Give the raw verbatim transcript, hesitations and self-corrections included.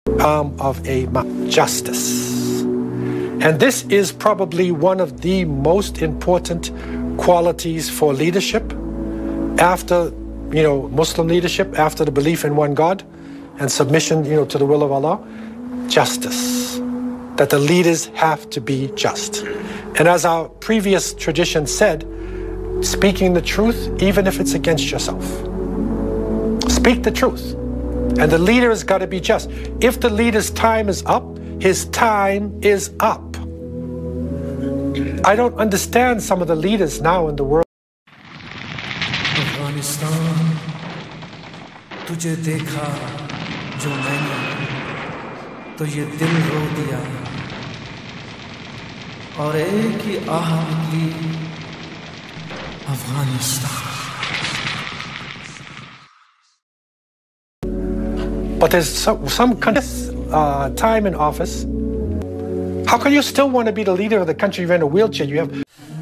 um, of a justice. And this is probably one of the most important qualities for leadership after, you know, Muslim leadership, after the belief in one God and submission, you know, to the will of Allah. Justice. That the leaders have to be just. And as our previous tradition said, speaking the truth, even if it's against yourself. Speak the truth. And the leader has got to be just. If the leader's time is up, his time is up. I don't understand some of the leaders now in the world. Afghanistan, tujhe dekha jo maine, to ye dil ro diya, aur ek hi aah nikli, Afghanistan. But there's some, some kind of uh, time in office. How can you still want to be the leader of the country if you're in a wheelchair? You have